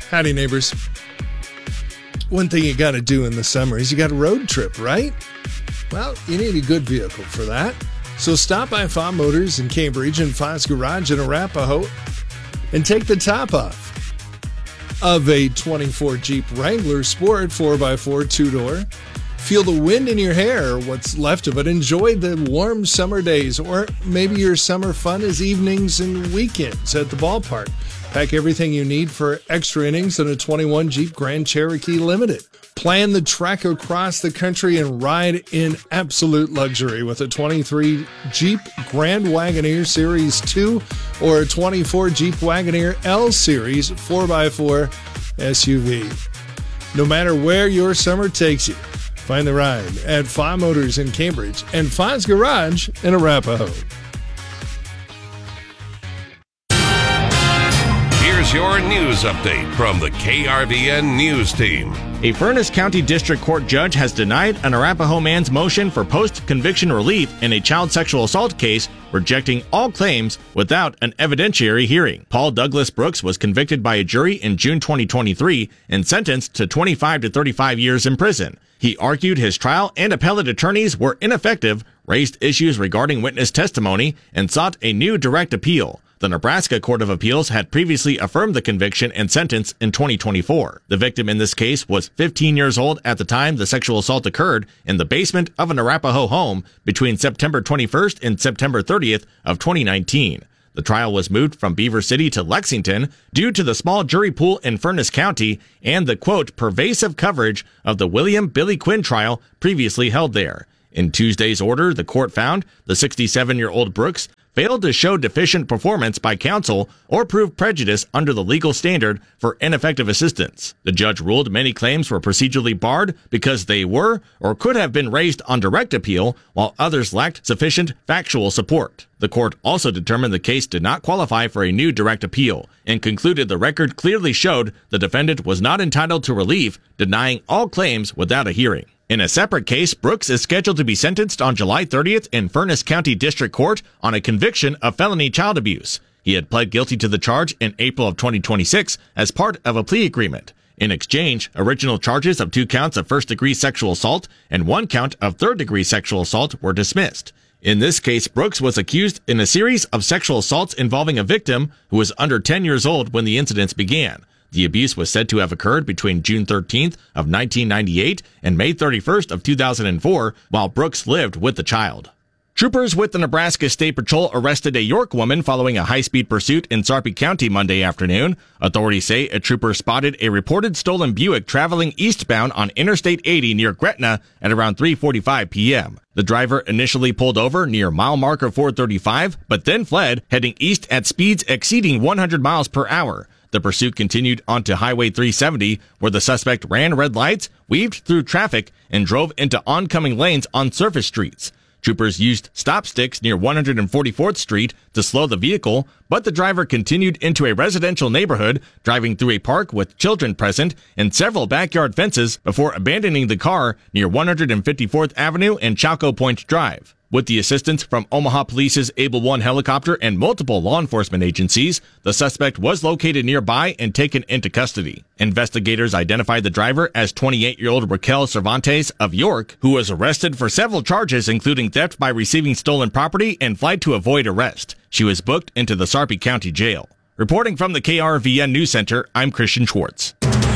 Howdy, neighbors. One thing you got to do in the summer is you got a road trip, right? Well, you need a good vehicle for that. So stop by Fa Motors in Cambridge and Fa's Garage in Arapahoe and take the top off of a 24 Jeep Wrangler Sport 4x4 two-door. Feel the wind in your hair, what's left of it. Enjoy the warm summer days, or maybe your summer fun is evenings and weekends at the ballpark. Pack everything you need for extra innings in a 21 Jeep Grand Cherokee Limited. Plan the trek across the country and ride in absolute luxury with a 23 Jeep Grand Wagoneer Series 2 or a 24 Jeep Wagoneer L Series 4x4 SUV. No matter where your summer takes you, find the ride at Fa Motors in Cambridge and Fa's Garage in Arapahoe. Here's your news update from the KRVN News Team. A Furnas County District Court judge has denied an Arapahoe man's motion for post-conviction relief in a child sexual assault case, rejecting all claims without an evidentiary hearing. Paul Douglas Brooks was convicted by a jury in June 2023 and sentenced to 25 to 35 years in prison. He argued his trial and appellate attorneys were ineffective, raised issues regarding witness testimony, and sought a new direct appeal. The Nebraska Court of Appeals had previously affirmed the conviction and sentence in 2024. The victim in this case was 15 years old at the time the sexual assault occurred in the basement of an Arapahoe home between September 21st and September 30th of 2019. The trial was moved from Beaver City to Lexington due to the small jury pool in Furnas County and the, quote, pervasive coverage of the William Billy Quinn trial previously held there. In Tuesday's order, the court found the 67-year-old Brooks failed to show deficient performance by counsel or prove prejudice under the legal standard for ineffective assistance. The judge ruled many claims were procedurally barred because they were or could have been raised on direct appeal, while others lacked sufficient factual support. The court also determined the case did not qualify for a new direct appeal and concluded the record clearly showed the defendant was not entitled to relief, denying all claims without a hearing. In a separate case, Brooks is scheduled to be sentenced on July 30th in Furnas County District Court on a conviction of felony child abuse. He had pled guilty to the charge in April of 2026 as part of a plea agreement. In exchange, original charges of 2 counts of first-degree sexual assault and 1 count of third-degree sexual assault were dismissed. In this case, Brooks was accused in a series of sexual assaults involving a victim who was under 10 years old when the incidents began. The abuse was said to have occurred between June 13th of 1998 and May 31st of 2004, while Brooks lived with the child. Troopers with the Nebraska State Patrol arrested a York woman following a high-speed pursuit in Sarpy County Monday afternoon. Authorities say a trooper spotted a reported stolen Buick traveling eastbound on Interstate 80 near Gretna at around 3:45 p.m. The driver initially pulled over near mile marker 435, but then fled, heading east at speeds exceeding 100 miles per hour. The pursuit continued onto Highway 370, where the suspect ran red lights, weaved through traffic, and drove into oncoming lanes on surface streets. Troopers used stop sticks near 144th Street to slow the vehicle, but the driver continued into a residential neighborhood, driving through a park with children present and several backyard fences before abandoning the car near 154th Avenue and Chalco Point Drive. With the assistance from Omaha Police's Able One helicopter and multiple law enforcement agencies, the suspect was located nearby and taken into custody. Investigators identified the driver as 28-year-old Raquel Cervantes of York, who was arrested for several charges including theft by receiving stolen property and flight to avoid arrest. She was booked into the Sarpy County Jail. Reporting from the KRVN News Center, I'm Christian Schwartz.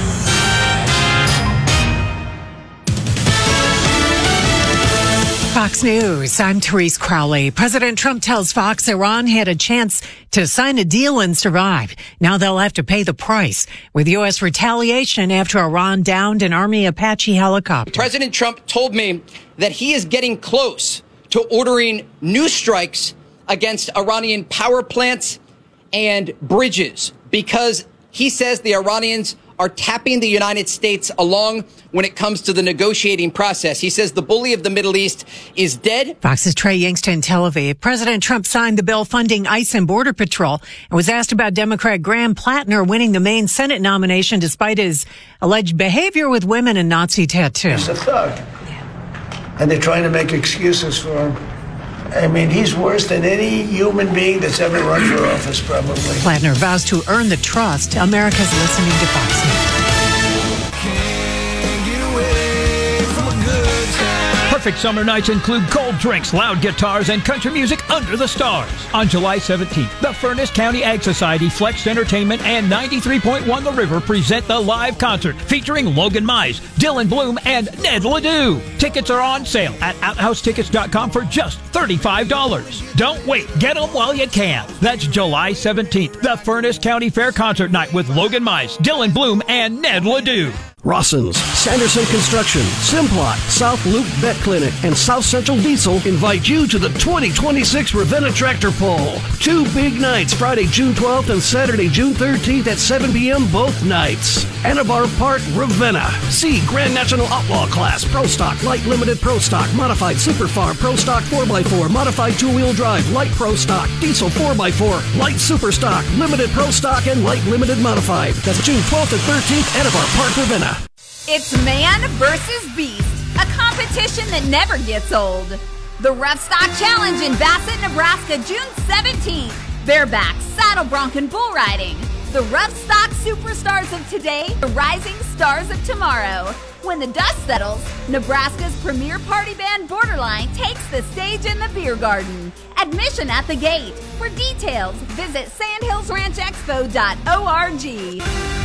Fox News, I'm Therese Crowley. President Trump tells Fox Iran had a chance to sign a deal and survive. Now they'll have to pay the price with U.S. retaliation after Iran downed an Army Apache helicopter. President Trump told me that he is getting close to ordering new strikes against Iranian power plants and bridges because he says the Iranians are tapping the United States along when it comes to the negotiating process. He says the bully of the Middle East is dead. Fox's Trey Yingster in Tel Aviv. President Trump signed the bill funding ICE and Border Patrol and was asked about Democrat Graham Plattner winning the Maine Senate nomination despite his alleged behavior with women and Nazi tattoos. He's a thug. And they're trying to make excuses for him. I mean, he's worse than any human being that's ever run for office, probably. Plattner vows to earn the trust America's listening to Fox News. Perfect summer nights include cold drinks, loud guitars, and country music under the stars. On July 17th, the Furnace County Ag Society, Flex Entertainment, and 93.1 The River present the live concert featuring Logan Mize, Dylan Bloom, and Ned Ledoux. Tickets are on sale at OutHouseTickets.com for just $35. Don't wait. Get them while you can. That's July 17th, the Furnace County Fair Concert Night with Logan Mize, Dylan Bloom, and Ned Ledoux. Rossins, Sanderson Construction, Simplot, South Loop Vet Clinic, and South Central Diesel invite you to the 2026 Ravenna Tractor Pull. 2 big nights, Friday, June 12th and Saturday, June 13th at 7 p.m. both nights. Anabar Park, Ravenna. See Grand National Outlaw Class, Pro Stock, Light Limited Pro Stock, Modified Super Farm, Pro Stock 4x4, Modified 2-Wheel Drive, Light Pro Stock, Diesel 4x4, Light Super Stock, Limited Pro Stock, and Light Limited Modified. That's June 12th and 13th, Anabar Park, Ravenna. It's Man versus Beast, a competition that never gets old. The Rough Stock Challenge in Bassett, Nebraska, June 17th. Bareback, saddle bronc, and bull riding. The Rough Stock superstars of today, the rising stars of tomorrow. When the dust settles, Nebraska's premier party band Borderline takes the stage in the beer garden. Admission at the gate. For details, visit sandhillsranchexpo.org.